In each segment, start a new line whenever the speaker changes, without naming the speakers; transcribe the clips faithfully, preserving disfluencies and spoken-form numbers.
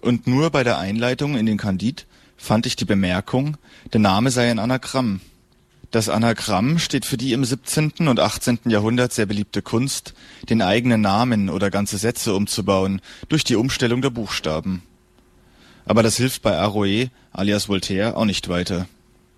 und nur bei der Einleitung in den Candide fand ich die Bemerkung, der Name sei ein Anagramm. Das Anagramm steht für die im siebzehnten und achtzehnten Jahrhundert sehr beliebte Kunst, den eigenen Namen oder ganze Sätze umzubauen durch die Umstellung der Buchstaben. Aber das hilft bei Arouet alias Voltaire auch nicht weiter.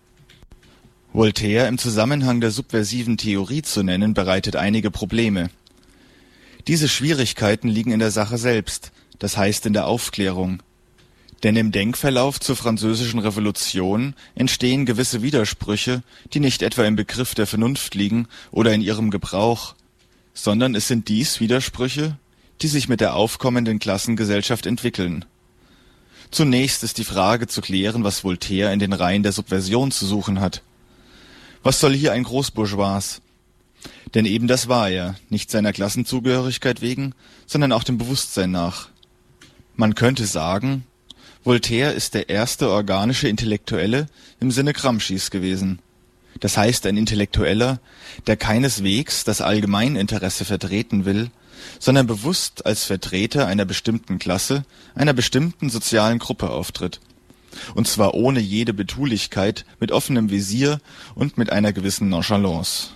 Voltaire im Zusammenhang der subversiven Theorie zu nennen, bereitet einige Probleme. Diese Schwierigkeiten liegen in der Sache selbst, das heißt in der Aufklärung. Denn im Denkverlauf zur Französischen Revolution entstehen gewisse Widersprüche, die nicht etwa im Begriff der Vernunft liegen oder in ihrem Gebrauch, sondern es sind dies Widersprüche, die sich mit der aufkommenden Klassengesellschaft entwickeln. Zunächst ist die Frage zu klären, was Voltaire in den Reihen der Subversion zu suchen hat. Was soll hier ein Großbourgeois? Denn eben das war er, nicht seiner Klassenzugehörigkeit wegen, sondern auch dem Bewusstsein nach. Man könnte sagen, Voltaire ist der erste organische Intellektuelle im Sinne Gramscis gewesen. Das heißt ein Intellektueller, der keineswegs das Allgemeininteresse vertreten will, sondern bewusst als Vertreter einer bestimmten Klasse, einer bestimmten sozialen Gruppe auftritt. Und zwar ohne jede Betulichkeit, mit offenem Visier und mit einer gewissen Nonchalance.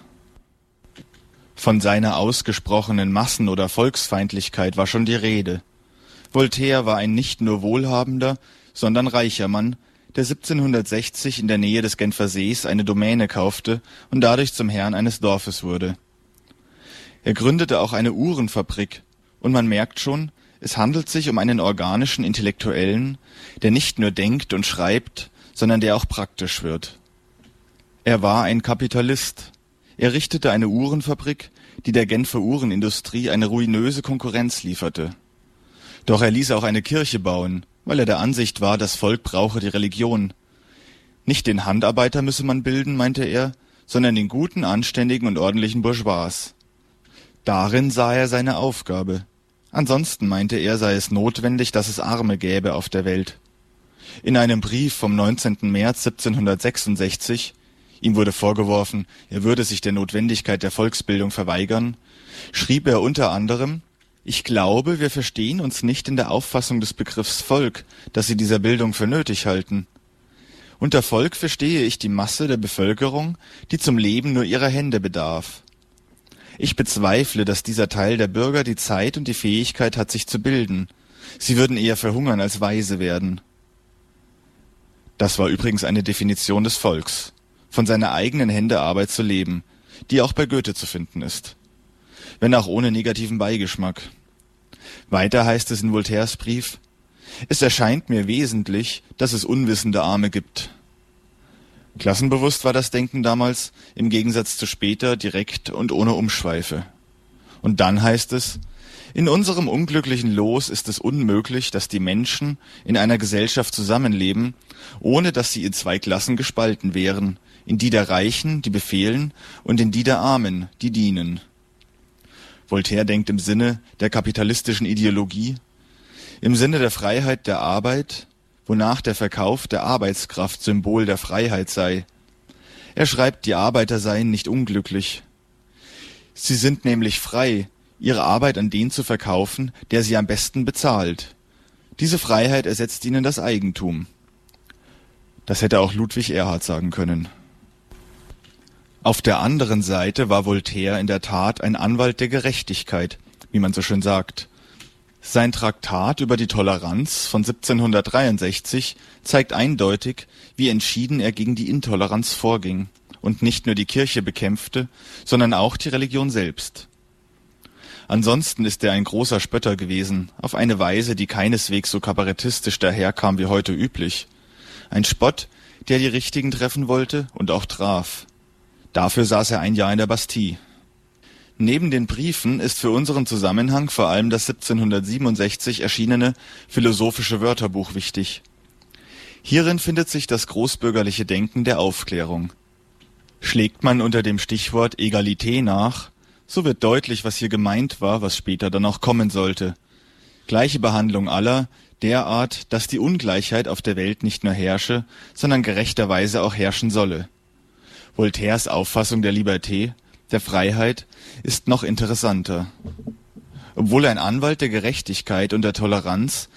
Von seiner ausgesprochenen Massen- oder Volksfeindlichkeit war schon die Rede. Voltaire war ein nicht nur wohlhabender, sondern reicher Mann, der siebzehnhundertsechzig in der Nähe des Genfer Sees eine Domäne kaufte und dadurch zum Herrn eines Dorfes wurde. Er gründete auch eine Uhrenfabrik, und man merkt schon, es handelt sich um einen organischen Intellektuellen, der nicht nur denkt und schreibt, sondern der auch praktisch wird. Er war ein Kapitalist. Er richtete eine Uhrenfabrik, die der Genfer Uhrenindustrie eine ruinöse Konkurrenz lieferte. Doch er ließ auch eine Kirche bauen, weil er der Ansicht war, das Volk brauche die Religion. Nicht den Handarbeiter müsse man bilden, meinte er, sondern den guten, anständigen und ordentlichen Bourgeois. Darin sah er seine Aufgabe. Ansonsten, meinte er, sei es notwendig, dass es Arme gäbe auf der Welt. In einem Brief vom neunzehnten März siebzehnhundertsechsundsechzig, ihm wurde vorgeworfen, er würde sich der Notwendigkeit der Volksbildung verweigern, schrieb er unter anderem: Ich glaube, wir verstehen uns nicht in der Auffassung des Begriffs Volk, dass Sie dieser Bildung für nötig halten. Unter Volk verstehe ich die Masse der Bevölkerung, die zum Leben nur ihrer Hände bedarf. Ich bezweifle, dass dieser Teil der Bürger die Zeit und die Fähigkeit hat, sich zu bilden. Sie würden eher verhungern als weise werden. Das war übrigens eine Definition des Volks, von seiner eigenen Hände Arbeit zu leben, die auch bei Goethe zu finden ist. Wenn auch ohne negativen Beigeschmack. Weiter heißt es in Voltaires Brief: Es erscheint mir wesentlich, dass es unwissende Arme gibt. Klassenbewusst war das Denken damals, im Gegensatz zu später direkt und ohne Umschweife. Und dann heißt es: In unserem unglücklichen Los ist es unmöglich, dass die Menschen in einer Gesellschaft zusammenleben, ohne dass sie in zwei Klassen gespalten wären, in die der Reichen, die befehlen, und in die der Armen, die dienen. Voltaire denkt im Sinne der kapitalistischen Ideologie, im Sinne der Freiheit der Arbeit, wonach der Verkauf der Arbeitskraft Symbol der Freiheit sei. Er schreibt, die Arbeiter seien nicht unglücklich. Sie sind nämlich frei, ihre Arbeit an den zu verkaufen, der sie am besten bezahlt. Diese Freiheit ersetzt ihnen das Eigentum. Das hätte auch Ludwig Erhard sagen können. Auf der anderen Seite war Voltaire in der Tat ein Anwalt der Gerechtigkeit, wie man so schön sagt. Sein Traktat über die Toleranz von siebzehnhundertdreiundsechzig zeigt eindeutig, wie entschieden er gegen die Intoleranz vorging und nicht nur die Kirche bekämpfte, sondern auch die Religion selbst. Ansonsten ist er ein großer Spötter gewesen, auf eine Weise, die keineswegs so kabarettistisch daherkam wie heute üblich. Ein Spott, der die Richtigen treffen wollte und auch traf. Dafür saß er ein Jahr in der Bastille. Neben den Briefen ist für unseren Zusammenhang vor allem das siebzehnhundertsiebenundsechzig erschienene Philosophische Wörterbuch wichtig. Hierin findet sich das großbürgerliche Denken der Aufklärung. Schlägt man unter dem Stichwort Egalité nach, so wird deutlich, was hier gemeint war, was später dann auch kommen sollte. Gleiche Behandlung aller, derart, dass die Ungleichheit auf der Welt nicht nur herrsche, sondern gerechterweise auch herrschen solle. Voltaires Auffassung der Liberté, der Freiheit, ist noch interessanter. Obwohl ein Anwalt der Gerechtigkeit und der Toleranz